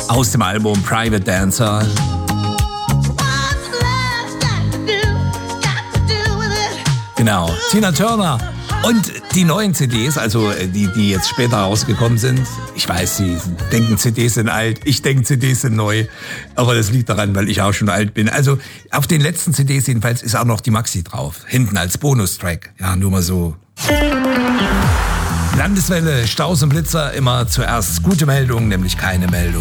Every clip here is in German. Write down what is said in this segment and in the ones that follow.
aus dem Album Private Dancer. Genau, Tina Turner. Und die neuen CDs, also die jetzt später rausgekommen sind, ich weiß, Sie denken CDs sind alt, ich denke CDs sind neu, aber das liegt daran, weil ich auch schon alt bin. Also auf den letzten CDs jedenfalls ist auch noch die Maxi drauf, hinten als Bonustrack, ja, nur mal so. Landeswelle, Staus und Blitzer, immer zuerst gute Meldung, nämlich keine Meldung.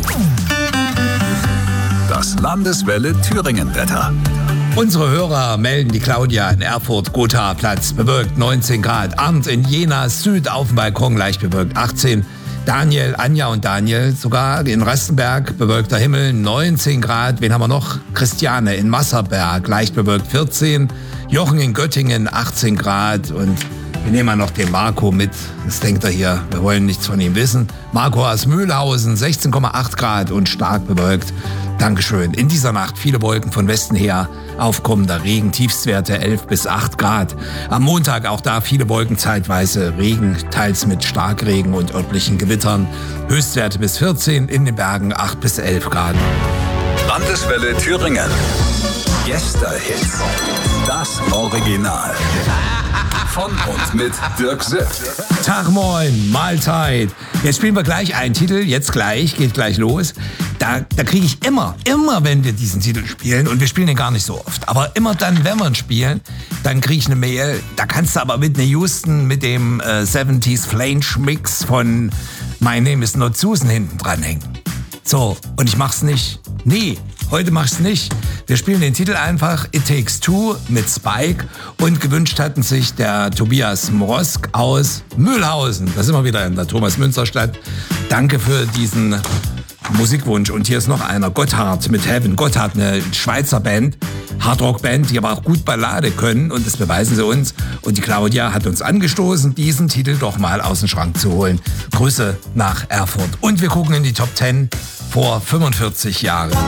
Das Landeswelle Thüringen-Wetter. Unsere Hörer melden, die Claudia in Erfurt, Gotha-Platz, bewölkt 19 Grad. Arndt in Jena, Süd auf dem Balkon, leicht bewölkt 18. Daniel, Anja und Daniel, sogar in Rastenberg, bewölkter Himmel, 19 Grad. Wen haben wir noch? Christiane in Masserberg, leicht bewölkt 14. Jochen in Göttingen, 18 Grad. Und wir nehmen mal noch den Marco mit. Das denkt er hier, wir wollen nichts von ihm wissen. Marco aus Mühlhausen, 16,8 Grad und stark bewölkt. Dankeschön. In dieser Nacht viele Wolken von Westen her, aufkommender Regen, Tiefstwerte 11 bis 8 Grad. Am Montag auch da viele Wolken, zeitweise Regen, teils mit Starkregen und örtlichen Gewittern. Höchstwerte bis 14, in den Bergen 8 bis 11 Grad. Landeswelle Thüringen. Gästehits. Das Original. Von und mit Dirk Sipp. Tag moin, Mahlzeit. Jetzt spielen wir gleich einen Titel, jetzt gleich, geht gleich los. Da kriege ich immer, wenn wir diesen Titel spielen, und wir spielen den gar nicht so oft, aber immer dann, wenn wir ihn spielen, dann kriege ich eine Mail, da kannst du aber Whitney Houston mit dem 70s Flange Mix von My Name is Not Susan hinten dranhängen. So, und ich mach's nicht. Nee, heute mach's nicht. Wir spielen den Titel einfach It Takes Two mit Spike, und gewünscht hatten sich der Tobias Mrosk aus Mühlhausen. Da sind wir wieder in der Thomas-Münzer-Stadt. Danke für diesen Musikwunsch. Und hier ist noch einer, Gotthard mit Heaven. Gotthard, eine Schweizer Band, Hardrock-Band, die aber auch gut Ballade können, und das beweisen sie uns. Und die Claudia hat uns angestoßen, diesen Titel doch mal aus dem Schrank zu holen. Grüße nach Erfurt. Und wir gucken in die Top 10 vor 45 Jahren.